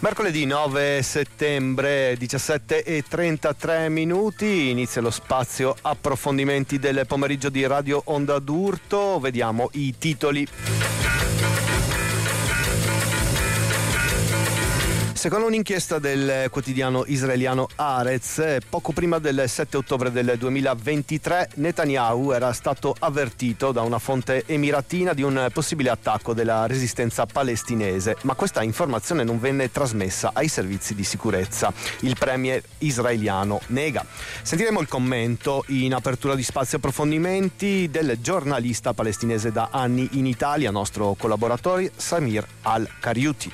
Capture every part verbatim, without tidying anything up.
Mercoledì nove settembre, diciassette e trentatré minuti, inizia lo spazio approfondimenti del pomeriggio di Radio Onda d'Urto. Vediamo i titoli. Secondo un'inchiesta del quotidiano israeliano Haaretz, poco prima del sette ottobre del duemilaventitré, Netanyahu era stato avvertito da una fonte emiratina di un possibile attacco della resistenza palestinese, ma questa informazione non venne trasmessa ai servizi di sicurezza. Il premier israeliano nega. Sentiremo il commento in apertura di spazio approfondimenti del giornalista palestinese da anni in Italia, nostro collaboratore Samir Al-Kariuti.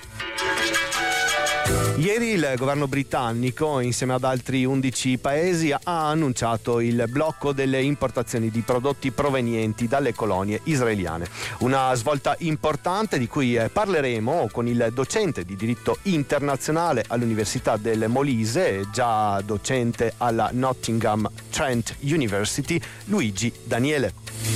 Ieri il governo britannico, insieme ad altri undici paesi, ha annunciato il blocco delle importazioni di prodotti provenienti dalle colonie israeliane. Una svolta importante di cui parleremo con il docente di diritto internazionale all'Università del Molise, già docente alla Nottingham Trent University, Luigi Daniele.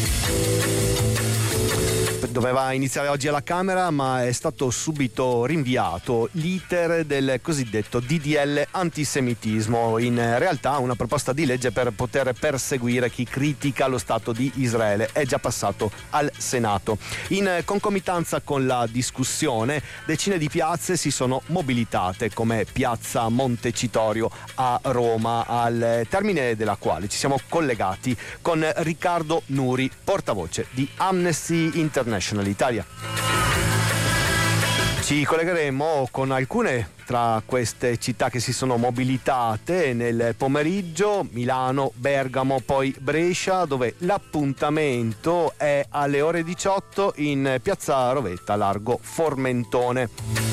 Doveva iniziare oggi alla Camera, ma è stato subito rinviato l'iter del cosiddetto D D L antisemitismo, in realtà una proposta di legge per poter perseguire chi critica lo Stato di Israele. È già passato al Senato. In concomitanza con la discussione, decine di piazze si sono mobilitate, come Piazza Montecitorio a Roma, al termine della quale ci siamo collegati con Riccardo Nuri, portavoce di Amnesty International Italia. Ci collegheremo con alcune tra queste città che si sono mobilitate nel pomeriggio: Milano, Bergamo, poi Brescia, dove l'appuntamento è alle ore diciotto in Piazza Rovetta, largo Formentone.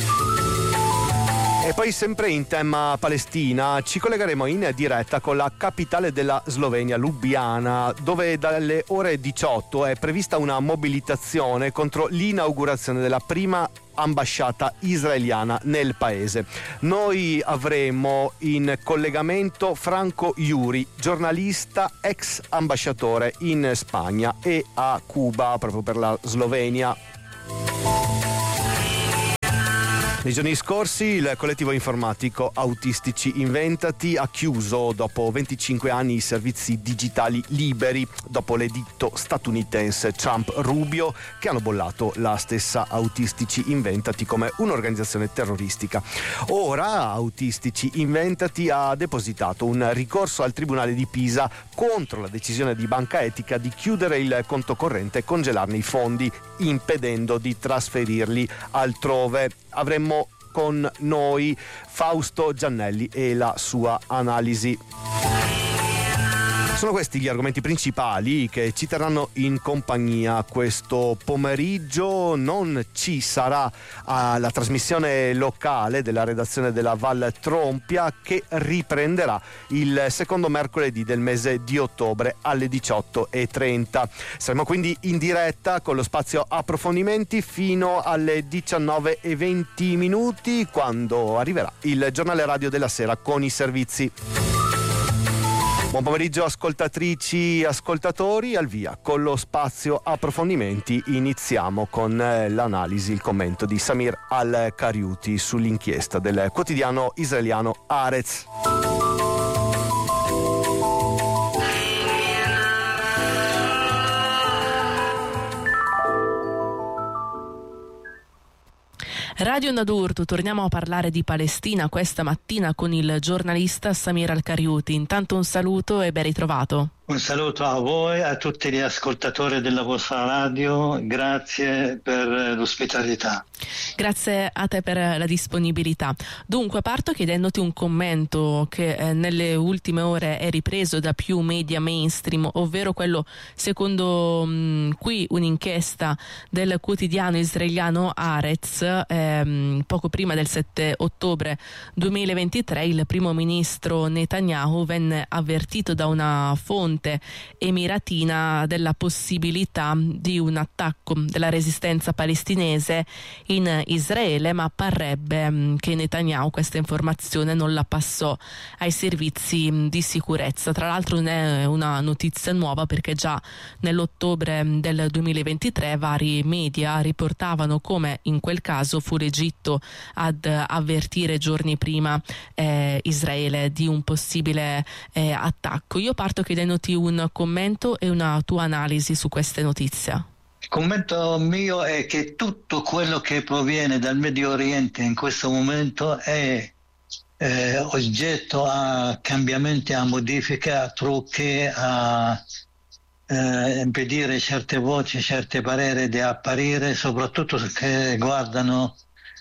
E poi, sempre in tema Palestina, ci collegheremo in diretta con la capitale della Slovenia, Lubiana, dove dalle ore diciotto è prevista una mobilitazione contro l'inaugurazione della prima ambasciata israeliana nel paese. Noi avremo in collegamento Franco Iuri, giornalista, ex ambasciatore in Spagna e a Cuba, proprio per la Slovenia. Nei giorni scorsi il collettivo informatico Autistici Inventati ha chiuso dopo venticinque anni i servizi digitali liberi, dopo l'editto statunitense Trump-Rubio, che hanno bollato la stessa Autistici Inventati come un'organizzazione terroristica. Ora Autistici Inventati ha depositato un ricorso al Tribunale di Pisa contro la decisione di Banca Etica di chiudere il conto corrente e congelarne i fondi, impedendo di trasferirli altrove. Avremmo con noi Fausto Giannelli e la sua analisi. Sono questi gli argomenti principali che ci terranno in compagnia questo pomeriggio. Non ci sarà uh, la trasmissione locale della redazione della Val Trompia, che riprenderà il secondo mercoledì del mese di ottobre alle diciotto e trenta. Saremo quindi in diretta con lo spazio approfondimenti fino alle diciannove e venti minuti, quando arriverà il giornale radio della sera con i servizi. Buon pomeriggio ascoltatrici e ascoltatori, al via con lo spazio approfondimenti. Iniziamo con l'analisi, il commento di Samir Al-Kariuti sull'inchiesta del quotidiano israeliano Haaretz. Radio Onda d'Urto, torniamo a parlare di Palestina questa mattina con il giornalista Samir Al-Kariuti. Intanto un saluto e ben ritrovato. Un saluto a voi, a tutti gli ascoltatori della vostra radio, grazie per l'ospitalità. Grazie a te per la disponibilità. Dunque, parto chiedendoti un commento che eh, nelle ultime ore è ripreso da più media mainstream, ovvero quello secondo mh, qui un'inchiesta del quotidiano israeliano Haaretz. Ehm, poco prima del sette ottobre duemilaventitré il primo ministro Netanyahu venne avvertito da una fonte fonte emiratina della possibilità di un attacco della resistenza palestinese in Israele, ma parrebbe che Netanyahu questa informazione non la passò ai servizi di sicurezza. Tra l'altro non è una notizia nuova, perché già nell'ottobre del duemilaventitré vari media riportavano come in quel caso fu l'Egitto ad avvertire giorni prima eh, Israele di un possibile eh, attacco. Io parto chiedendoti un commento e una tua analisi su queste notizie. Il commento mio è che tutto quello che proviene dal Medio Oriente in questo momento è eh, oggetto a cambiamenti, a modifiche, a trucchi, a eh, impedire certe voci, certe pareri di apparire, soprattutto che riguardano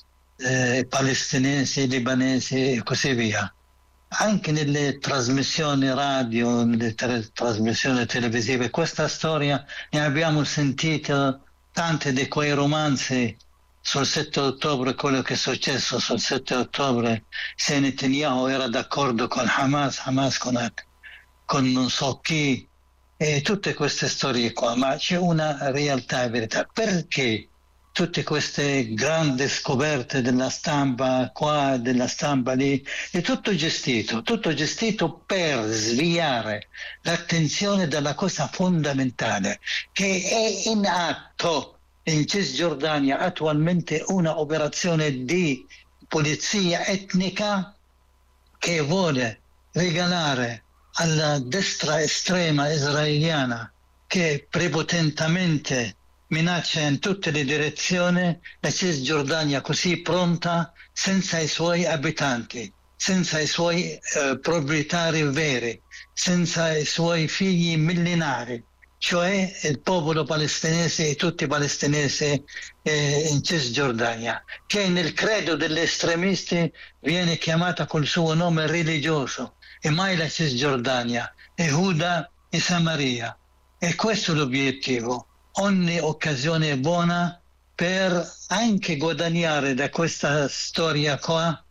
eh, palestinesi, libanesi e così via. Anche nelle trasmissioni radio, nelle tra- trasmissioni televisive, questa storia ne abbiamo sentito tante di quei romanzi sul sette ottobre, quello che è successo sul sette ottobre, se Netanyahu era d'accordo con Hamas, Hamas con, con non so chi, e tutte queste storie qua, ma c'è una realtà e verità. Perché tutte queste grandi scoperte della stampa qua, della stampa lì, è tutto gestito, tutto gestito per sviare l'attenzione dalla cosa fondamentale, che è in atto in Cisgiordania attualmente una operazione di polizia etnica che vuole regalare alla destra estrema israeliana, che prepotentemente minaccia in tutte le direzioni la Cisgiordania così pronta, senza i suoi abitanti, senza i suoi eh, proprietari veri, senza i suoi figli millenari, cioè il popolo palestinese e tutti i palestinesi eh, in Cisgiordania, che nel credo degli estremisti viene chiamata col suo nome religioso, e mai la Cisgiordania, Yehuda e Samaria. E questo è l'obiettivo. Ogni occasione è buona per anche guadagnare da questa storia qua,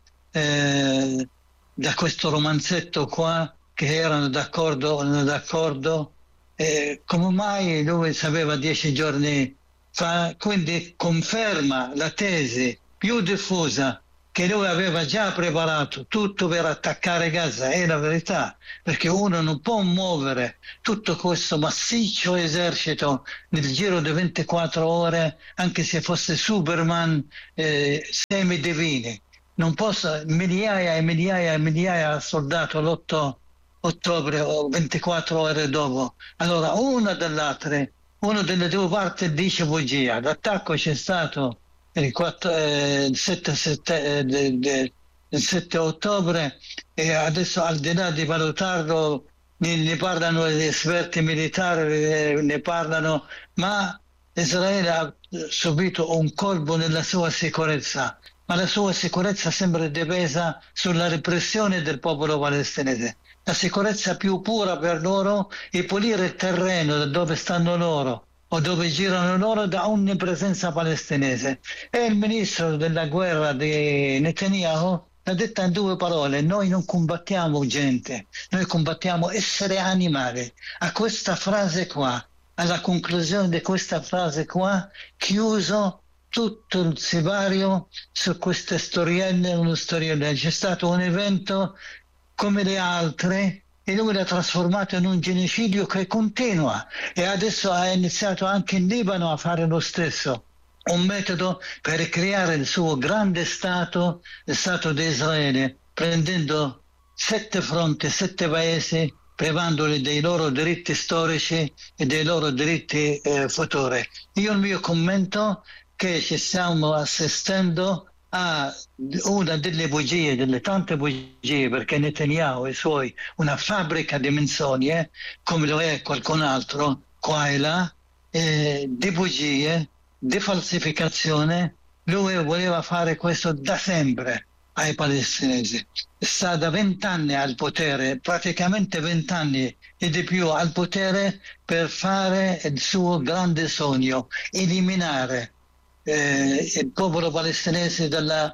eh, da questo romanzetto qua, che erano d'accordo o non d'accordo, eh, come mai lui sapeva dieci giorni fa, quindi conferma la tesi più diffusa che lui aveva già preparato tutto per attaccare Gaza. È la verità, perché uno non può muovere tutto questo massiccio esercito nel giro di ventiquattro ore, anche se fosse Superman, eh, semidivini. Non posso, migliaia e migliaia e migliaia di soldati l'otto ottobre o ventiquattro ore dopo. Allora, una dell'altra, una delle due parti dice bugia. L'attacco c'è stato il, quattro, eh, il, sette, sette, eh, de, de, il sette ottobre, e adesso, al di là di valutarlo, ne, ne parlano gli esperti militari, eh, ne parlano, ma Israele ha subito un colpo nella sua sicurezza, ma la sua sicurezza sembra dipesa sulla repressione del popolo palestinese. La sicurezza più pura per loro è pulire il terreno da dove stanno loro o dove girano loro da ogni presenza palestinese. E il ministro della guerra di Netanyahu l'ha detta in due parole: noi non combattiamo gente, noi combattiamo esseri animali. A questa frase qua, alla conclusione di questa frase qua, chiuso tutto il sipario su queste storielle, uno storielle. C'è stato un evento come le altre e lui l'ha trasformato in un genocidio che continua, e adesso ha iniziato anche in Libano a fare lo stesso, un metodo per creare il suo grande Stato, il Stato di Israele, prendendo sette fronti, sette paesi, privandoli dei loro diritti storici e dei loro diritti eh, futuri. Io il mio commento è che ci stiamo assistendo a una delle bugie, delle tante bugie, perché Netanyahu e i suoi, una fabbrica di menzogne, come lo è qualcun altro, qua e là, eh, di bugie, di falsificazione. Lui voleva fare questo da sempre ai palestinesi. Sta da vent'anni al potere, praticamente vent'anni e di più al potere, per fare il suo grande sogno: eliminare Eh, il popolo palestinese dalla,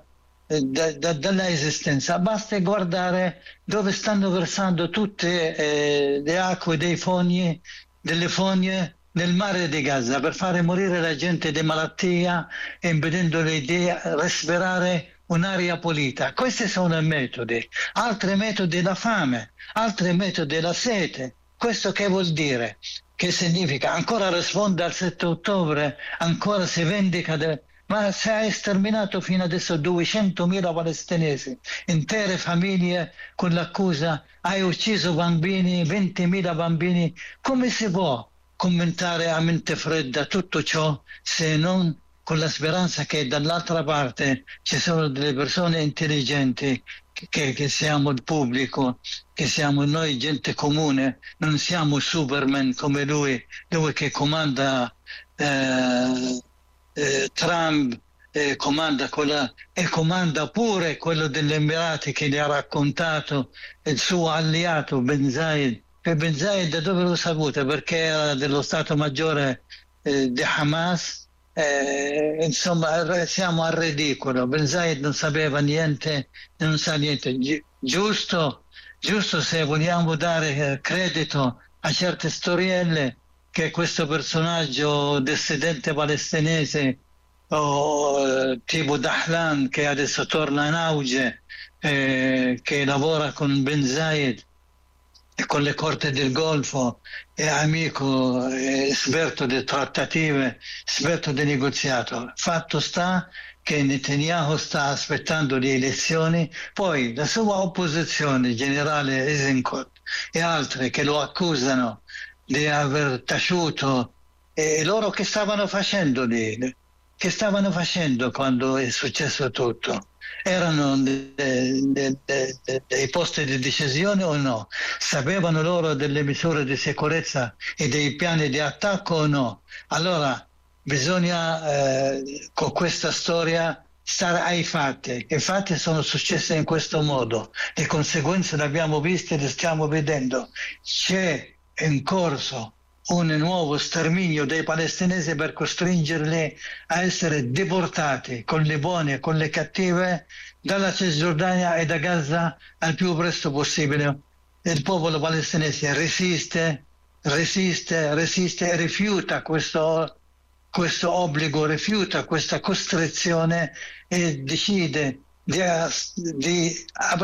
eh, da, da, dalla esistenza. Basta guardare dove stanno versando tutte eh, le acque dei fogni, delle fogne nel mare di Gaza per fare morire la gente di malattia e impedendole di respirare un'aria pulita. Questi sono i metodi. Altri metodi la fame, altri metodi la sete. Questo che vuol dire? Che significa? Ancora risponde al sette ottobre, ancora si vendica, de... ma se hai sterminato fino adesso duecentomila palestinesi, intere famiglie con l'accusa, hai ucciso bambini, ventimila bambini, come si può commentare a mente fredda tutto ciò se non con la speranza che dall'altra parte ci sono delle persone intelligenti, che, che siamo il pubblico, che siamo noi gente comune, non siamo Superman come lui, lui che comanda eh, eh, Trump, eh, comanda quella, e comanda pure quello degli Emirati che gli ha raccontato il suo alleato Ben Zayed. E Ben Zayed da dove lo sapete? Perché era dello Stato Maggiore eh, di Hamas. Eh, insomma, siamo al ridicolo. Ben Zayed non sapeva niente, non sa niente. Gi- giusto, giusto se vogliamo dare eh, credito a certe storielle, che questo personaggio dissidente palestinese o eh, tipo Dahlan, che adesso torna in auge, eh, che lavora con Ben Zayed e con le corti del Golfo, è amico, è esperto di trattative, esperto di negoziato. Fatto sta che Netanyahu sta aspettando le elezioni, poi la sua opposizione, il generale Eisenkot e altri che lo accusano di aver taciuto, e loro che stavano facendo lì? Che stavano facendo quando è successo tutto? Erano dei de, de, de, de posti di decisione o no? Sapevano loro delle misure di sicurezza e dei piani di attacco o no? Allora bisogna eh, con questa storia stare ai fatti. I fatti sono successi in questo modo, le conseguenze le abbiamo viste e le stiamo vedendo. C'è in corso un nuovo sterminio dei palestinesi per costringerli a essere deportati con le buone e con le cattive dalla Cisgiordania e da Gaza al più presto possibile. Il popolo palestinese resiste, resiste, resiste e rifiuta questo, questo obbligo, rifiuta questa costrizione e decide di, di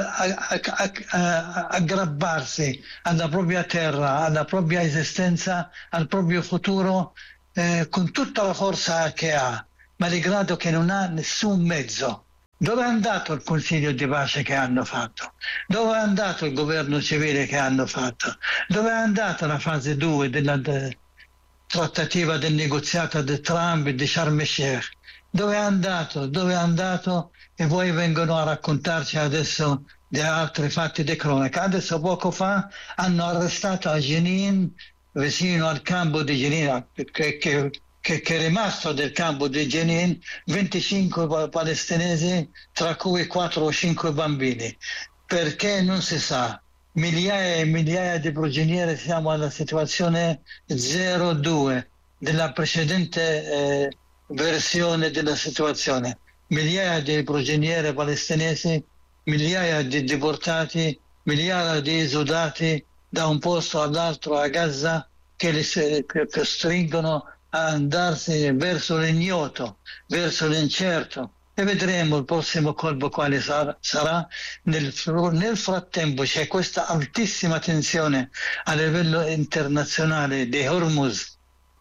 aggrapparsi alla propria terra, alla propria esistenza, al proprio futuro eh, con tutta la forza che ha, malgrado che non ha nessun mezzo. Dove è andato il Consiglio di pace che hanno fatto? Dove è andato il governo civile che hanno fatto? Dove è andata la fase due della de, trattativa del negoziato di Trump e di Sharm el-Sheikh? Dove è andato? Dove è andato? E poi vengono a raccontarci adesso di altri fatti di cronaca. Adesso poco fa hanno arrestato a Jenin, vicino al campo di Jenin, che, che, che, che è rimasto del campo di Jenin, venticinque palestinesi, tra cui quattro o cinque bambini. Perché non si sa. Migliaia e migliaia di prigionieri, siamo alla situazione zero due della precedente eh, versione della situazione. Migliaia di prigionieri palestinesi, migliaia di deportati, migliaia di esodati da un posto all'altro a Gaza che li costringono a andarsi verso l'ignoto, verso l'incerto. E vedremo il prossimo colpo quale sarà. Nel, nel frattempo c'è questa altissima tensione a livello internazionale di Hormuz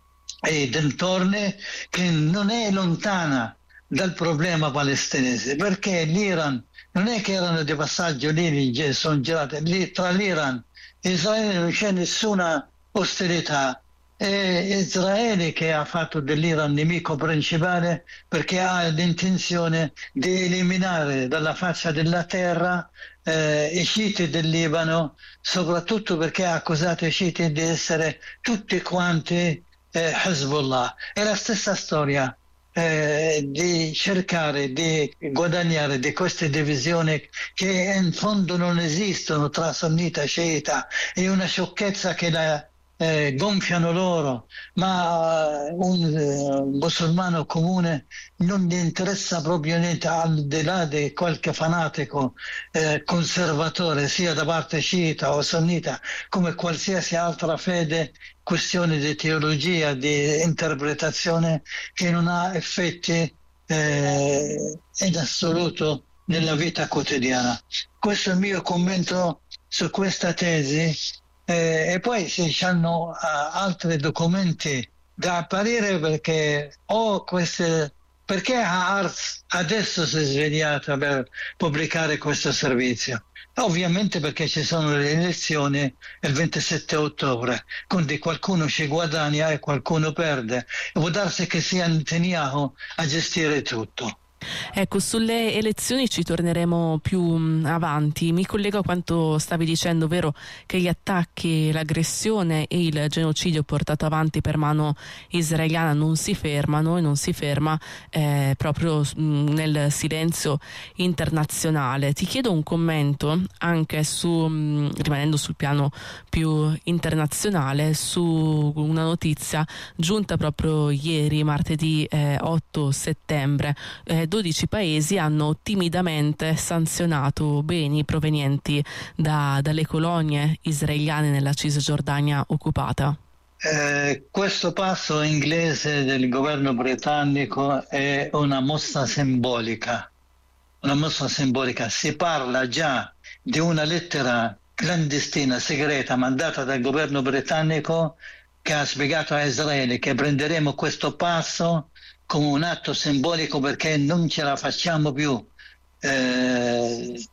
e dintorni, che non è lontana dal problema palestinese, perché l'Iran non è che erano di passaggio lì, sono girate lì tra l'Iran e Israele, non c'è nessuna ostilità. È Israele che ha fatto dell'Iran nemico principale, perché ha l'intenzione di eliminare dalla faccia della terra eh, i sciiti del Libano, soprattutto perché ha accusato i sciiti di essere tutti quanti eh, Hezbollah. È la stessa storia. Eh, di cercare di guadagnare di queste divisioni che in fondo non esistono tra sunnita e sciita. È una sciocchezza che la eh, gonfiano loro, ma eh, un eh, musulmano comune non gli interessa proprio niente, al di là di qualche fanatico eh, conservatore, sia da parte sciita o sunnita, come qualsiasi altra fede, questioni di teologia, di interpretazione che non ha effetti eh, in assoluto nella vita quotidiana. Questo è il mio commento su questa tesi, eh, e poi se hanno uh, altri documenti da apparire, perché ho queste, perché Haaretz adesso si è svegliata per pubblicare questo servizio? Ovviamente perché ci sono le elezioni il ventisette ottobre, quindi qualcuno ci guadagna e qualcuno perde, e può darsi che sia Netanyahu a gestire tutto. Ecco, sulle elezioni ci torneremo più avanti. Mi collego a quanto stavi dicendo, ovvero che gli attacchi, l'aggressione e il genocidio portato avanti per mano israeliana non si fermano e non si ferma eh, proprio nel silenzio internazionale. Ti chiedo un commento anche su, rimanendo sul piano più internazionale, su una notizia giunta proprio ieri, martedì eh, otto settembre. Eh, dodici paesi hanno timidamente sanzionato beni provenienti da, dalle colonie israeliane nella Cisgiordania occupata. Eh, questo passo inglese del governo britannico è una mossa simbolica. Una mossa simbolica. Si parla già di una lettera clandestina, segreta, mandata dal governo britannico, che ha spiegato a Israele che prenderemo questo passo come un atto simbolico perché non ce la facciamo più eh,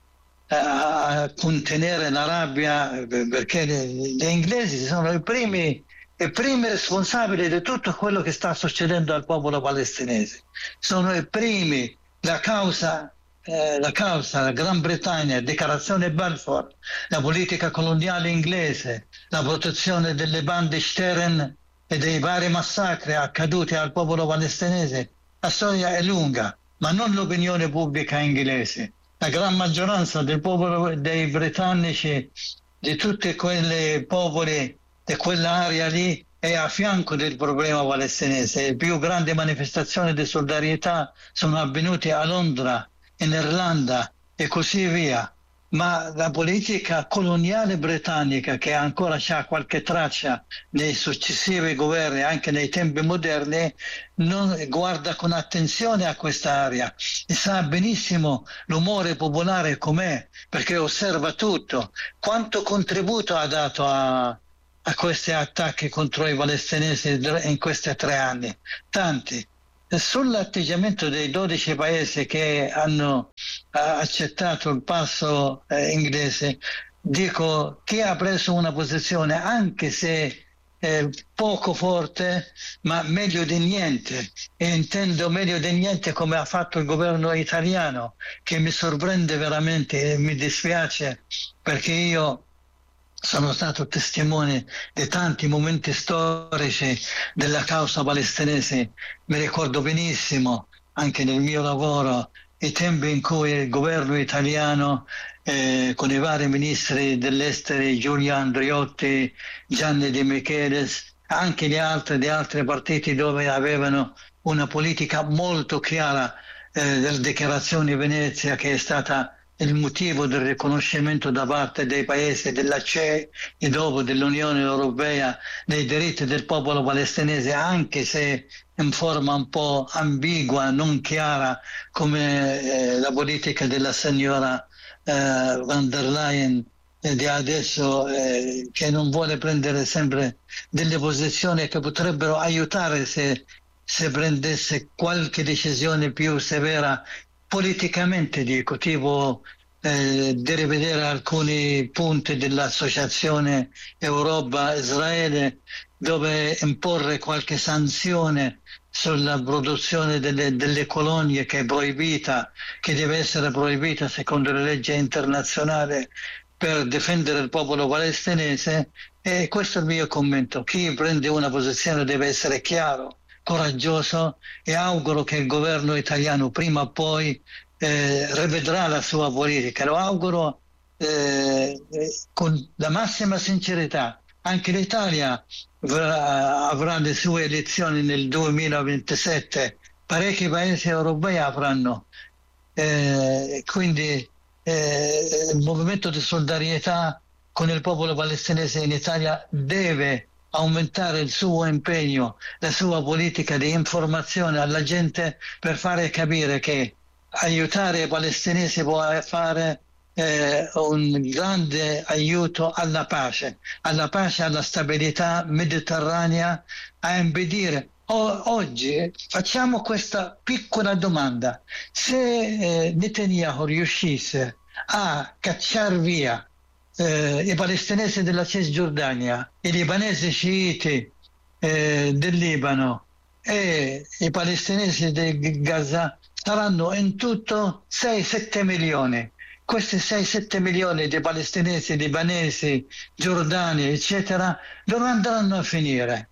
a contenere la rabbia, perché gli inglesi sono i primi, i primi responsabili di tutto quello che sta succedendo al popolo palestinese. Sono i primi, la causa, eh, la causa, la Gran Bretagna, dichiarazione Balfour, la politica coloniale inglese, la protezione delle bande Stern e dei vari massacri accaduti al popolo palestinese. La storia è lunga, ma non l'opinione pubblica inglese. La gran maggioranza del popolo, dei britannici, di tutti quei popoli di quell'area lì, è a fianco del problema palestinese. Le più grandi manifestazioni di solidarietà sono avvenute a Londra, in Irlanda e così via. Ma la politica coloniale britannica, che ancora ha qualche traccia nei successivi governi, anche nei tempi moderni, non guarda con attenzione a quest'area e sa benissimo l'umore popolare com'è, perché osserva tutto. Quanto contributo ha dato a, a questi attacchi contro i palestinesi in questi tre anni? Tanti. Sull'atteggiamento dei dodici paesi che hanno uh, accettato il passo uh, inglese, dico chi ha preso una posizione, anche se eh, poco forte, ma meglio di niente, e intendo meglio di niente come ha fatto il governo italiano, che mi sorprende veramente e mi dispiace, perché io sono stato testimone di tanti momenti storici della causa palestinese. Mi ricordo benissimo, anche nel mio lavoro, i tempi in cui il governo italiano, eh, con i vari ministri dell'estero, Giulio Andreotti, Gianni De Michelis, anche gli altri di altri partiti dove avevano una politica molto chiara eh, delle dichiarazioni di Venezia, che è stata il motivo del riconoscimento da parte dei paesi della C E e dopo dell'Unione Europea dei diritti del popolo palestinese, anche se in forma un po' ambigua, non chiara, come eh, la politica della signora eh, van der Leyen eh, di adesso, eh, che non vuole prendere sempre delle posizioni che potrebbero aiutare se, se prendesse qualche decisione più severa politicamente, dico, tipo eh, di rivedere alcuni punti dell'associazione Europa-Israele, dove imporre qualche sanzione sulla produzione delle, delle colonie, che è proibita, che deve essere proibita secondo le leggi internazionali, per difendere il popolo palestinese. E questo è il mio commento: chi prende una posizione deve essere chiaro, coraggioso, e auguro che il governo italiano prima o poi eh, rivedrà la sua politica. Lo auguro eh, con la massima sincerità. Anche l'Italia avrà le sue elezioni nel duemilaventisette, parecchi paesi europei avranno. Eh, quindi eh, il movimento di solidarietà con il popolo palestinese in Italia deve aumentare il suo impegno, la sua politica di informazione alla gente per fare capire che aiutare i palestinesi può fare eh, un grande aiuto alla pace, alla pace, alla stabilità mediterranea, a impedire. O, oggi facciamo questa piccola domanda: se eh, Netanyahu riuscisse a cacciare via eh, i palestinesi della Cisgiordania, i libanesi sciiti eh, del Libano e i palestinesi di Gaza, saranno in tutto sei sette milioni. Questi sei sette milioni di palestinesi, libanesi, giordani, eccetera, dove andranno a finire?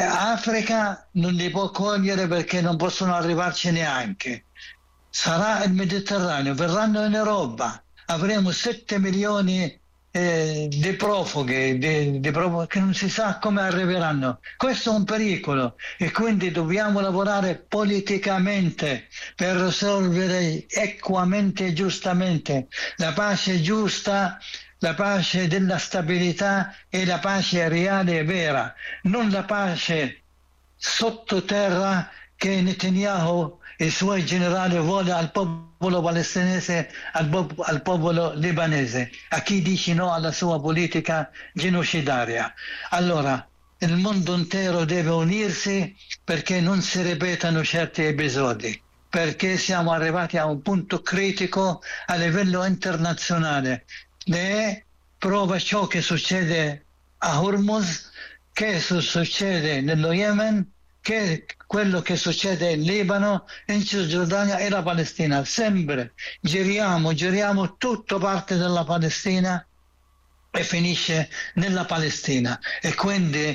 Africa non li può cogliere perché non possono arrivarci neanche. Sarà il Mediterraneo, verranno in Europa. Avremo sette milioni eh, di profughi, di, di profughi che non si sa come arriveranno. Questo è un pericolo e quindi dobbiamo lavorare politicamente per risolvere equamente e giustamente. La pace giusta, la pace della stabilità e la pace reale e vera, non la pace sottoterra che Netanyahu e i suoi generali vuole al popolo palestinese, al, pop- al popolo libanese, a chi dice no alla sua politica genocidaria. Allora, il mondo intero deve unirsi perché non si ripetano certi episodi, perché siamo arrivati a un punto critico a livello internazionale. Ne prova ciò che succede a Hormuz, che succede nello Yemen, che quello che succede in Libano, in Cisgiordania e la Palestina. Sempre giriamo, giriamo tutto parte della Palestina e finisce nella Palestina. E quindi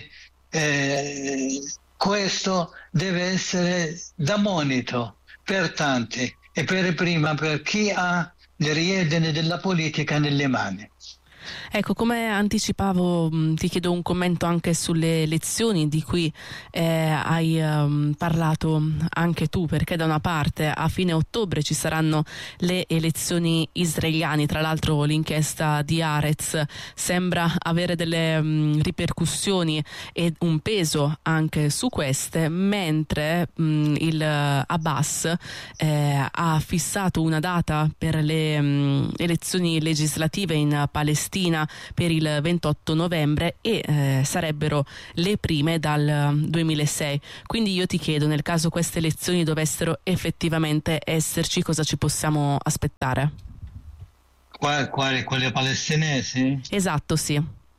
eh, questo deve essere da monito per tanti e per prima per chi ha le redini della politica nelle mani. Ecco, come anticipavo, ti chiedo un commento anche sulle elezioni di cui eh, hai um, parlato anche tu, perché da una parte a fine ottobre ci saranno le elezioni israeliane. Tra l'altro l'inchiesta di Haaretz sembra avere delle um, ripercussioni e un peso anche su queste, mentre um, il Abbas eh, ha fissato una data per le um, elezioni legislative in Palestina per il ventotto novembre e eh, sarebbero le prime dal duemilasei. Quindi io ti chiedo, nel caso queste elezioni dovessero effettivamente esserci, cosa ci possiamo aspettare? Quali, quali quelle palestinesi? Esatto, sì.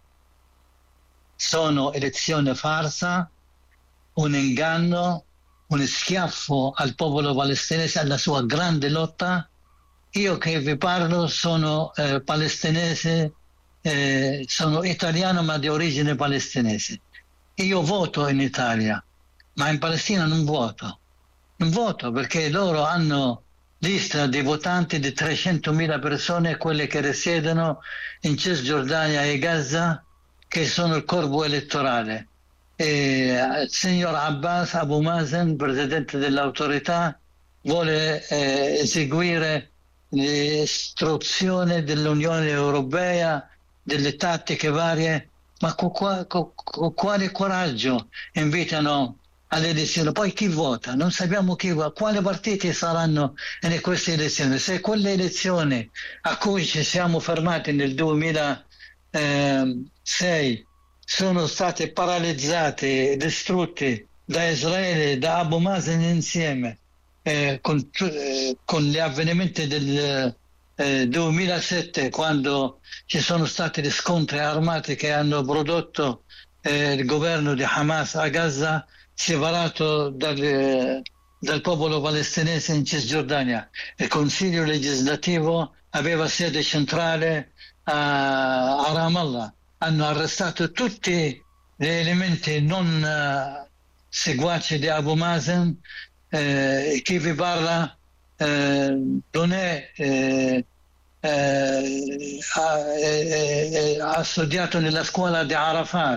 Sono elezioni farsa, un inganno, un schiaffo al popolo palestinese, alla sua grande lotta. Io che vi parlo sono eh, palestinese, eh, sono italiano ma di origine palestinese. Io voto in Italia, ma in Palestina non voto. Non voto perché loro hanno lista di votanti di trecentomila persone, quelle che risiedono in Cisgiordania e Gaza, che sono il corpo elettorale. E il signor Abbas, Abu Mazen, presidente dell'autorità, vuole eh, eseguire l'istruzione dell'Unione Europea, delle tattiche varie, ma con, qua, con, con quale coraggio invitano alle elezioni? Poi chi vota? Non sappiamo chi vota, quali partiti saranno in queste elezioni. Se quelle elezioni a cui ci siamo fermati nel duemilasei sono state paralizzate e distrutte da Israele, da Abu Mazen insieme, Eh, con, eh, con gli avvenimenti del eh, duemilasette, quando ci sono stati gli scontri armati che hanno prodotto eh, il governo di Hamas a Gaza, separato dal, eh, dal popolo palestinese in Cisgiordania. Il Consiglio legislativo aveva sede centrale a, a Ramallah. Hanno arrestato tutti gli elementi non uh, seguaci di Abu Mazen. Eh, chi vi parla eh, non è eh, eh, ha, eh, ha studiato nella scuola di Arafat,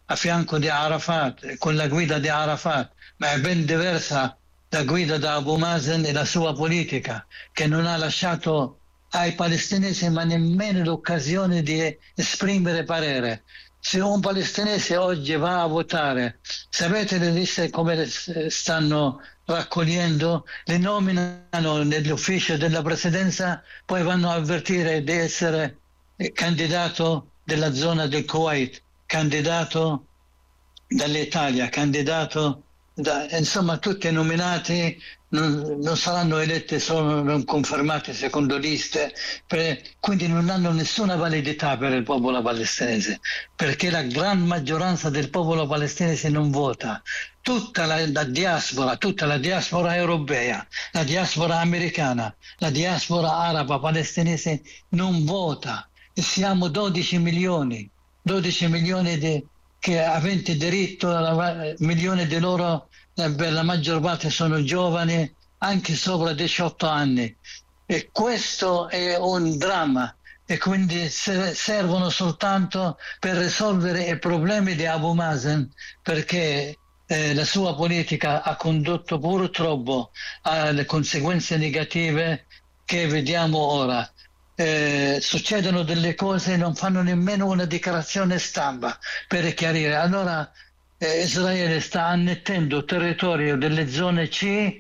a fianco di Arafat, con la guida di Arafat, ma è ben diversa la guida da Abu Mazen e la sua politica, che non ha lasciato ai palestinesi ma nemmeno l'occasione di esprimere parere. Se un palestinese oggi va a votare, sapete le liste come stanno raccogliendo? Le nominano nell'ufficio della presidenza, poi vanno a avvertire di essere candidato della zona del Kuwait, candidato dall'Italia, candidato da, insomma tutti nominati non, non saranno eletti, sono non confermati secondo liste, per, quindi non hanno nessuna validità per il popolo palestinese, perché la gran maggioranza del popolo palestinese non vota. Tutta la, la diaspora, tutta la diaspora europea, la diaspora americana, la diaspora araba palestinese non vota. E siamo dodici milioni, dodici milioni di, che aventi diritto, milioni di loro, per la maggior parte sono giovani, anche sopra diciotto anni. E questo è un dramma, e quindi servono soltanto per risolvere i problemi di Abu Mazen, perché eh, la sua politica ha condotto purtroppo alle conseguenze negative che vediamo ora. Eh, succedono delle cose, non fanno nemmeno una dichiarazione stampa per chiarire. Allora eh, Israele sta annettendo territorio delle zone C,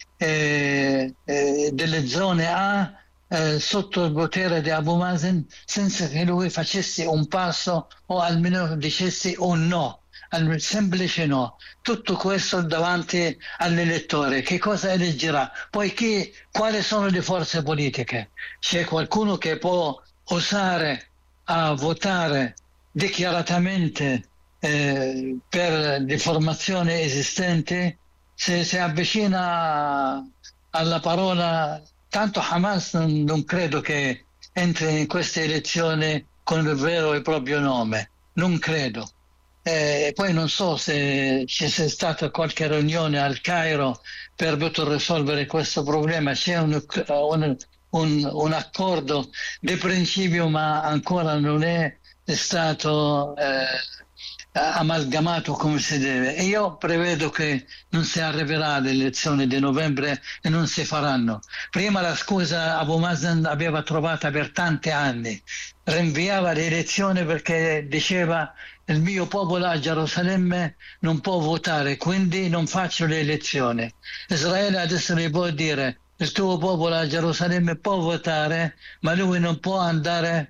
eh, eh, delle zone A, eh, sotto il potere di Abu Mazen, senza che lui facesse un passo o almeno dicesse un no, al semplice no. Tutto questo davanti all'elettore. Che cosa eleggerà? Poi chi, quali sono le forze politiche? C'è qualcuno che può osare a votare dichiaratamente eh, per le formazioni esistenti? Se si avvicina alla parola, tanto Hamas non, non credo che entri in queste elezioni con il vero e proprio nome, non credo. E poi non so se ci sia stata qualche riunione al Cairo per poter risolvere questo problema. C'è un, un, un, un accordo di principio, ma ancora non è stato eh, amalgamato come si deve. E io prevedo che non si arriverà alle elezioni di novembre e non si faranno. Prima la scusa Abu Mazen aveva trovata per tanti anni, rinviava le elezioni perché diceva: il mio popolo a Gerusalemme non può votare, quindi non faccio le elezioni. Israele adesso gli può dire: il tuo popolo a Gerusalemme può votare, ma lui non può andare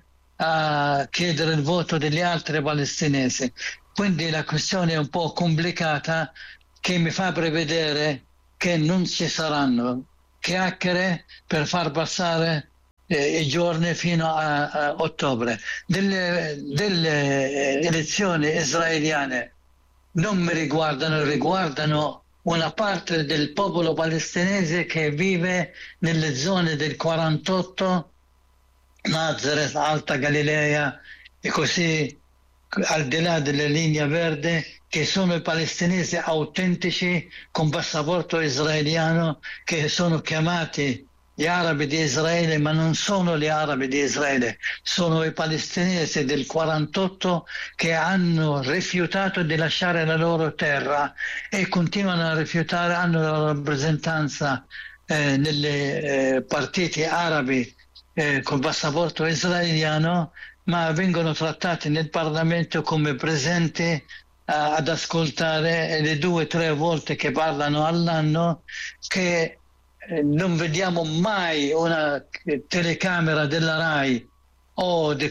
a chiedere il voto degli altri palestinesi. Quindi la questione è un po' complicata, che mi fa prevedere che non ci saranno chiacchiere per far passare eh, i giorni fino a, a ottobre. Delle, delle elezioni israeliane non mi riguardano, riguardano una parte del popolo palestinese che vive nelle zone del quarantotto, Nazareth, Alta Galilea e così al di là della linea verde, che sono i palestinesi autentici con passaporto israeliano, che sono chiamati gli arabi di Israele, ma non sono gli arabi di Israele, sono i palestinesi del quarantotto che hanno rifiutato di lasciare la loro terra e continuano a rifiutare, hanno la rappresentanza eh, nei eh, partiti arabi eh, con passaporto israeliano, ma vengono trattati nel Parlamento come presenti uh, ad ascoltare le due o tre volte che parlano all'anno, che eh, non vediamo mai una telecamera della RAI o di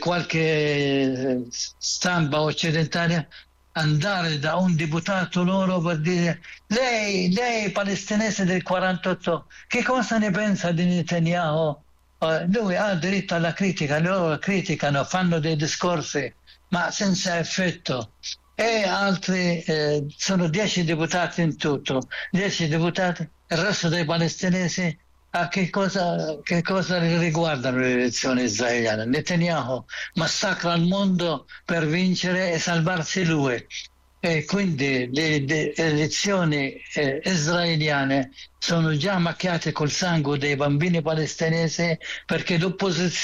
qualche stampa occidentale andare da un deputato loro per dire: lei, lei palestinese del quarantotto, che cosa ne pensa di Netanyahu? Lui ha diritto alla critica, loro criticano, fanno dei discorsi ma senza effetto, e altri eh, sono dieci deputati in tutto, dieci deputati, il resto dei palestinesi a che cosa, che cosa riguardano le elezioni israeliane? Netanyahu massacra il mondo per vincere e salvarsi lui. E quindi le, le elezioni eh, israeliane sono già macchiate col sangue dei bambini palestinesi, perché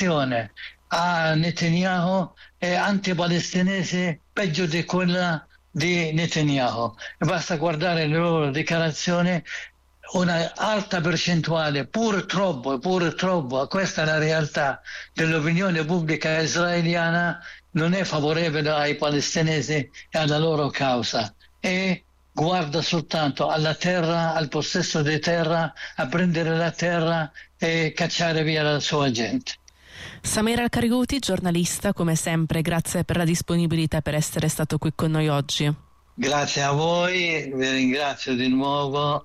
l'opposizione a Netanyahu è antipalestinese peggio di quella di Netanyahu. Basta guardare le loro dichiarazioni, una alta percentuale, purtroppo, purtroppo, questa è la realtà dell'opinione pubblica israeliana, non è favorevole ai palestinesi e alla loro causa, e guarda soltanto alla terra, al possesso di terra, a prendere la terra e cacciare via la sua gente. Samir Al-Kariouti, giornalista, come sempre, grazie per la disponibilità, per essere stato qui con noi oggi. Grazie a voi, vi ringrazio di nuovo.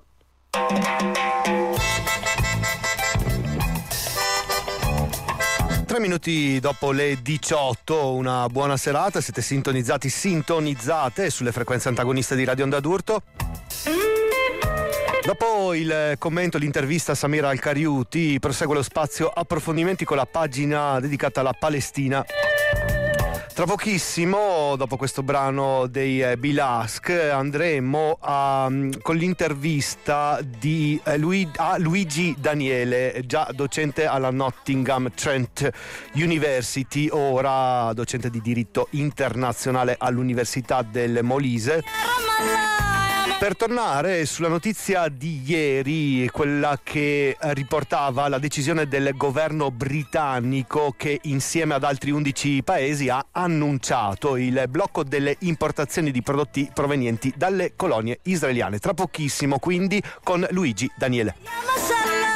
Tre minuti dopo le diciotto, una buona serata, siete sintonizzati, sintonizzate sulle frequenze antagoniste di Radio Onda d'Urto. Dopo il commento, l'intervista a Samir Al-Kariouti, prosegue lo spazio approfondimenti con la pagina dedicata alla Palestina. Tra pochissimo, dopo questo brano dei eh, Bilask, andremo a, con l'intervista di, eh, Lui, a Luigi Daniele, già docente alla Nottingham Trent University, ora docente di diritto internazionale all'Università del Molise, per tornare sulla notizia di ieri, quella che riportava la decisione del governo britannico che insieme ad altri undici paesi ha annunciato il blocco delle importazioni di prodotti provenienti dalle colonie israeliane. Tra pochissimo quindi con Luigi Daniele.